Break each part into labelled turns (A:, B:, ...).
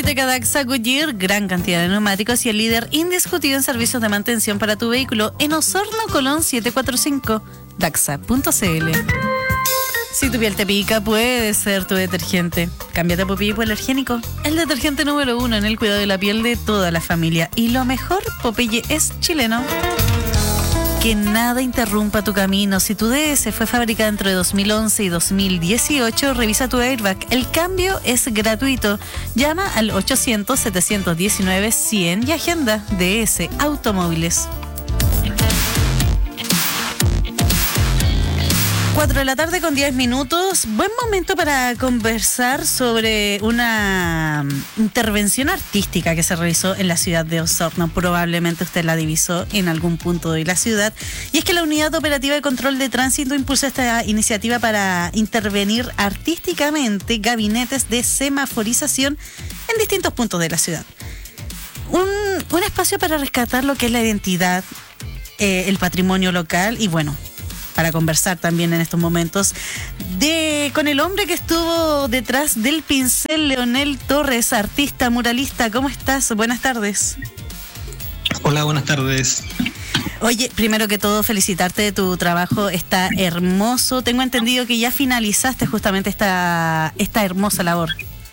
A: Civiteca Daxa Goodyear, gran cantidad de neumáticos y el líder indiscutido en servicios de mantención para tu vehículo en Osorno, Colón 745, daxa.cl. Si tu piel te pica, puede ser tu detergente. Cámbiate a Popeye Hipoalergénico, el detergente número 1 en el cuidado de la piel de toda la familia. Y lo mejor, Popeye es chileno. Que nada interrumpa tu camino. Si tu DS fue fabricada entre 2011 y 2018, revisa tu airbag. El cambio es gratuito. Llama al 800-719-100 y agenda DS Automóviles. 4 de la tarde con 10 minutos. Buen momento para conversar sobre una intervención artística que se realizó en la ciudad de Osorno. Probablemente usted la divisó en algún punto de la ciudad. Y es que la Unidad Operativa de Control de Tránsito impulsa esta iniciativa para intervenir artísticamente gabinetes de semaforización en distintos puntos de la ciudad. Un espacio para rescatar lo que es la identidad, el patrimonio local y bueno, para conversar también en estos momentos con el hombre que estuvo detrás del pincel, Leonel Torres, artista, muralista. ¿Cómo estás? Buenas tardes.
B: Hola, buenas tardes.
A: Oye, primero que todo, felicitarte de tu trabajo, está hermoso. Tengo entendido que ya finalizaste justamente esta hermosa labor.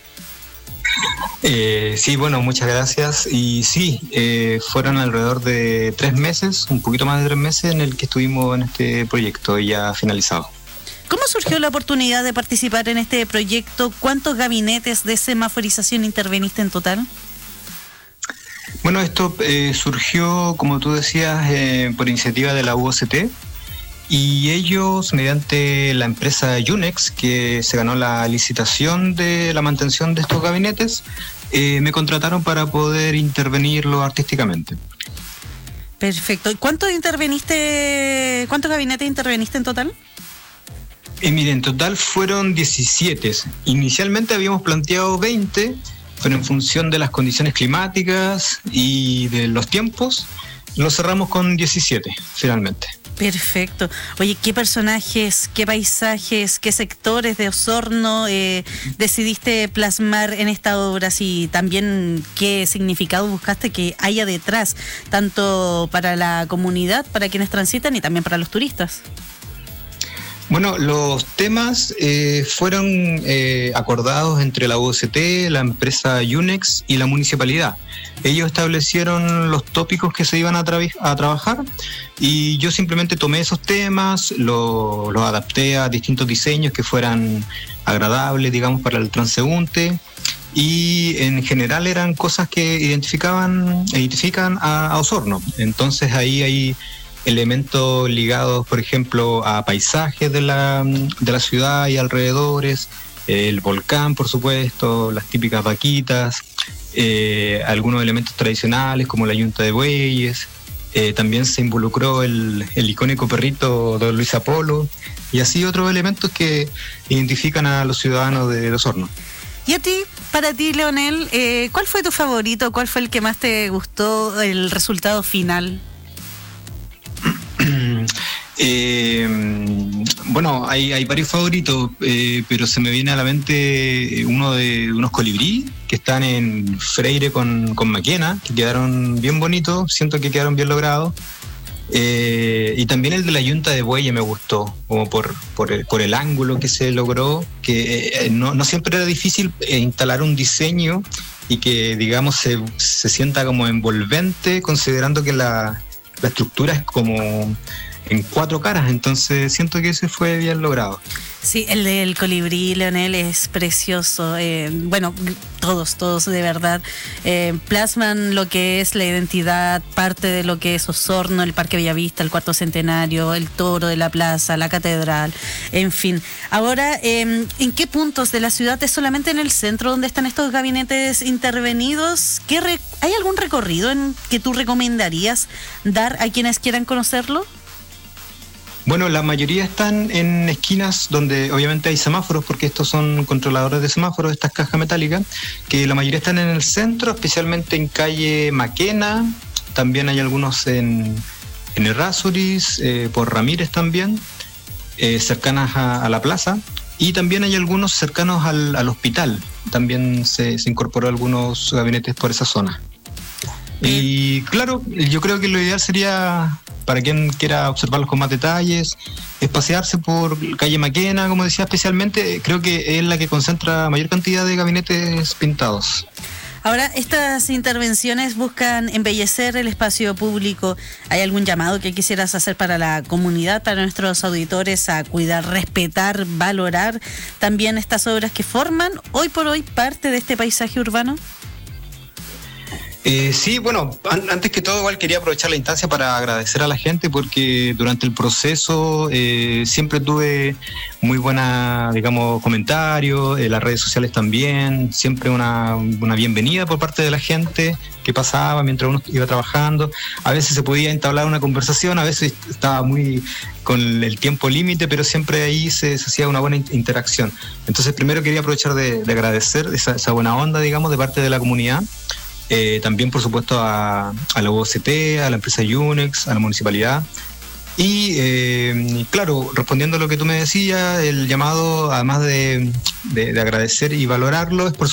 B: Sí, bueno, muchas gracias. Y sí, fueron alrededor de 3 meses, un poquito más de 3 meses en el que estuvimos en este proyecto ya finalizado.
A: ¿Cómo surgió la oportunidad de participar en este proyecto? ¿Cuántos gabinetes de semaforización interveniste en total?
B: Bueno, esto surgió, como tú decías, por iniciativa de la UOCT. Y ellos, mediante la empresa Yunex, que se ganó la licitación de la mantención de estos gabinetes, me contrataron para poder intervenirlo artísticamente.
A: Perfecto. ¿Cuántos gabinetes interveniste en total?
B: Mire, en total fueron 17. Inicialmente habíamos planteado 20, pero en función de las condiciones climáticas y de los tiempos, lo cerramos con 17, finalmente.
A: Perfecto. Oye, ¿qué personajes, qué paisajes, qué sectores de Osorno decidiste plasmar en esta obra? Y también, ¿qué significado buscaste que haya detrás, tanto para la comunidad, para quienes transitan y también para los turistas?
B: Bueno, los temas fueron acordados entre la UOCT, la empresa Yunex y la municipalidad. Ellos establecieron los tópicos que se iban a trabajar y yo simplemente tomé esos temas, los adapté a distintos diseños que fueran agradables, digamos, para el transeúnte, y en general eran cosas que identifican a Osorno. Entonces ahí hay elementos ligados, por ejemplo, a paisajes de la ciudad y alrededores, el volcán, por supuesto, las típicas vaquitas, algunos elementos tradicionales como la yunta de bueyes. También se involucró el icónico perrito de Luis Apolo y así otros elementos que identifican a los ciudadanos de Osorno.
A: Y para ti, Leonel, ¿cuál fue tu favorito? ¿Cuál fue el que más te gustó, el resultado final?
B: Bueno, hay varios favoritos, pero se me viene a la mente uno de unos colibrí que están en Freire con Maquena, que quedaron bien bonitos, siento que quedaron bien logrados. Y también el de la yunta de bueyes me gustó, como por el ángulo que se logró, que no siempre era difícil instalar un diseño y que, digamos, se sienta como envolvente, considerando que la estructura es como en 4 caras, entonces siento que ese fue bien logrado.
A: Sí, el del colibrí, Leonel, es precioso. Bueno, todos de verdad plasman lo que es la identidad, parte de lo que es Osorno, el Parque Bellavista, el Cuarto Centenario, el Toro de la Plaza, la Catedral, en fin. Ahora, ¿en qué puntos de la ciudad? ¿Es solamente en el centro donde están estos gabinetes intervenidos? ¿Hay algún recorrido que tú recomendarías dar a quienes quieran conocerlo?
B: Bueno, la mayoría están en esquinas donde obviamente hay semáforos, porque estos son controladores de semáforos, estas cajas metálicas, que la mayoría están en el centro, especialmente en calle Maquena, también hay algunos en Errázuriz, por Ramírez también, cercanas a la plaza, y también hay algunos cercanos al hospital. También se incorporó algunos gabinetes por esa zona. Y claro, yo creo que lo ideal sería, para quien quiera observarlos con más detalles, es pasearse por calle Maquena, como decía, especialmente, creo que es la que concentra mayor cantidad de gabinetes pintados.
A: Ahora, estas intervenciones buscan embellecer el espacio público. ¿Hay algún llamado que quisieras hacer para la comunidad, para nuestros auditores, a cuidar, respetar, valorar también estas obras que forman hoy por hoy parte de este paisaje urbano?
B: Sí, bueno, antes que todo igual quería aprovechar la instancia para agradecer a la gente, porque durante el proceso siempre tuve muy buena, digamos, comentarios, las redes sociales también, siempre una bienvenida por parte de la gente que pasaba mientras uno iba trabajando. A veces se podía entablar una conversación, a veces estaba muy con el tiempo límite, pero siempre ahí se hacía una buena interacción. Entonces primero quería aprovechar de agradecer esa buena onda, digamos, de parte de la comunidad. También, por supuesto, a la UOCT, a la empresa Yunex, a la municipalidad. Y claro, respondiendo a lo que tú me decías, el llamado, además de agradecer y valorarlo, es por